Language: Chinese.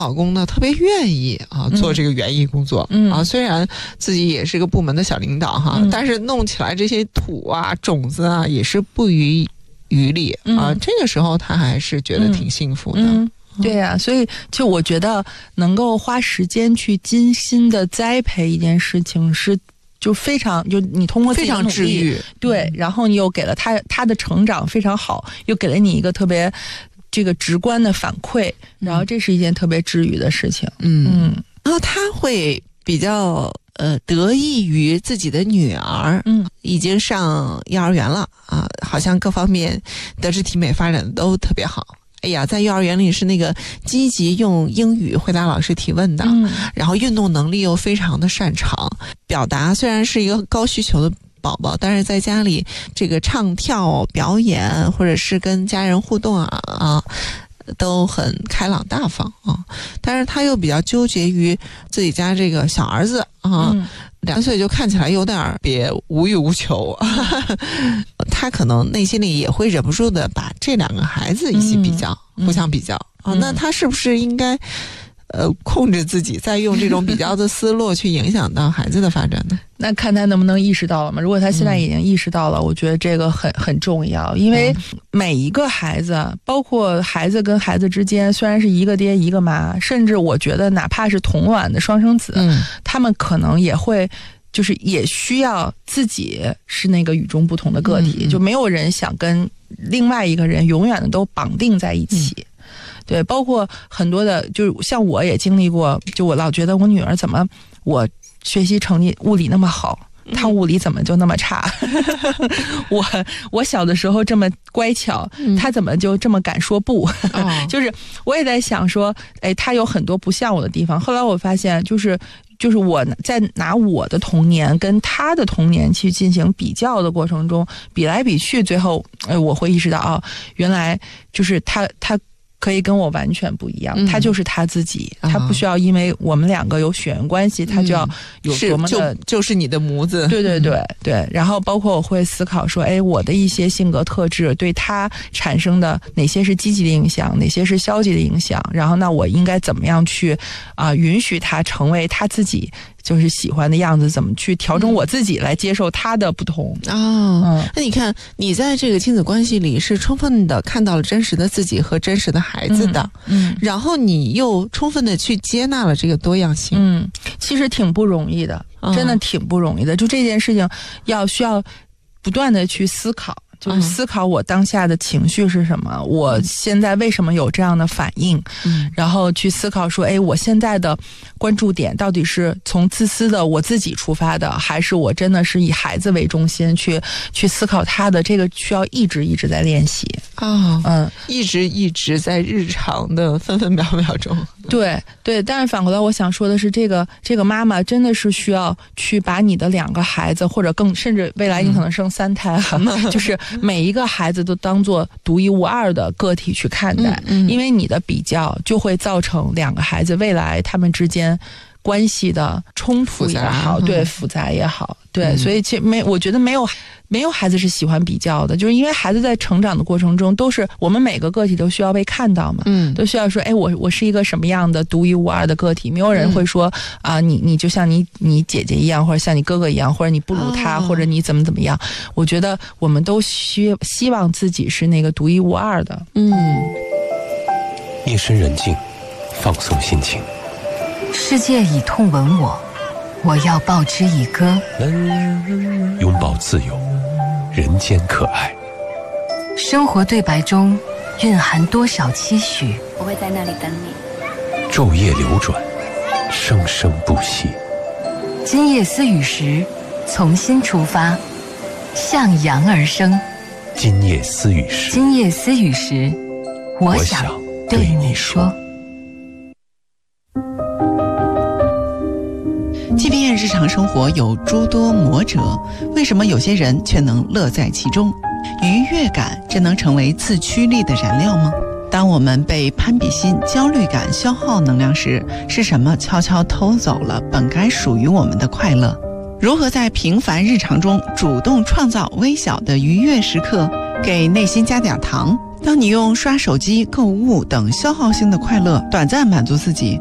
老公呢特别愿意做这个园艺工作，虽然自己也是个部门的小领导哈，但是弄起来这些土啊种子啊也是不遗余力这个时候他还是觉得挺幸福的。 对呀，所以就我觉得能够花时间去精心的栽培一件事情是就非常，就你通过自己的努力， 非常治愈， 对，然后你又给了他的成长非常好，又给了你一个特别这个直观的反馈，然后这是一件特别治愈的事情。 然后他会比较得益于自己的女儿，已经上幼儿园了好像各方面德智体美发展的都特别好。哎呀，在幼儿园里是那个积极用英语回答老师提问的，然后运动能力又非常的擅长，表达虽然是一个高需求的宝宝，但是在家里这个唱跳表演或者是跟家人互动都很开朗大方但是他又比较纠结于自己家这个小儿子2岁就看起来有点别无欲无求他可能内心里也会忍不住的把这2个孩子一起比较，互相比较那他是不是应该控制自己，再用这种比较的思路去影响到孩子的发展呢？ 那看他能不能意识到了嘛。如果他现在已经意识到了，我觉得这个很重要，因为每一个孩子，包括孩子跟孩子之间，虽然是一个爹一个妈，甚至我觉得哪怕是同卵的双生子，他们可能也会就是也需要自己是那个与众不同的个体，就没有人想跟另外一个人永远的都绑定在一起。对，包括很多的，就是像我也经历过，就我老觉得我女儿怎么我学习成绩物理那么好，她物理怎么就那么差我小的时候这么乖巧，她怎么就这么敢说不就是我也在想说她有很多不像我的地方。后来我发现就是我在拿我的童年跟他的童年去进行比较的过程中，比来比去，最后我会意识到原来就是他可以跟我完全不一样，他就是他自己，他不需要因为我们2个有血缘关系，他就要有多么的就是你的模子。 对。然后包括我会思考说，我的一些性格特质对他产生的哪些是积极的影响，哪些是消极的影响，然后那我应该怎么样去允许他成为他自己就是喜欢的样子，怎么去调整我自己来接受他的不同那你看你在这个亲子关系里是充分的看到了真实的自己和真实的孩子的然后你又充分的去接纳了这个多样性其实挺不容易的，真的挺不容易的就这件事情需要不断的去思考，就是思考我当下的情绪是什么，我现在为什么有这样的反应然后去思考说我现在的关注点到底是从自私的我自己出发的，还是我真的是以孩子为中心去思考他的，这个需要一直在练习一直在日常的分分秒秒中对，但是反过来我想说的是，这个妈妈真的是需要去把你的2个孩子，或者甚至未来你可能生3胎就是每一个孩子都当作独一无二的个体去看待因为你的比较就会造成2个孩子未来他们之间关系的冲突也好，对，复杂也好，对，所以我觉得没有孩子是喜欢比较的，就是因为孩子在成长的过程中，都是我们每个个体都需要被看到嘛，都需要说，我是一个什么样的独一无二的个体，没有人会说你就像你姐姐一样，或者像你哥哥一样，或者你不如他，或者你怎么样。我觉得我们都希望自己是那个独一无二的。 夜深人静，放松心情。 世界以痛吻我，我要报之以歌。 拥抱自由，人间可爱。 生活对白中蕴含多少期许？ 我会在那里等你。 昼夜流转，生生不息。 今夜思雨时，从心出发，向阳而生。 今夜思雨时， 今夜思雨时，我想对你说。 即便日常生活有诸多磨折，为什么有些人却能乐在其中？愉悦感真能成为自驱力的燃料吗？当我们被攀比心、焦虑感消耗能量时，是什么悄悄偷走了本该属于我们的快乐？如何在平凡日常中主动创造微小的愉悦时刻，给内心加点糖， 当你用刷手机、购物等消耗性的快乐短暂满足自己，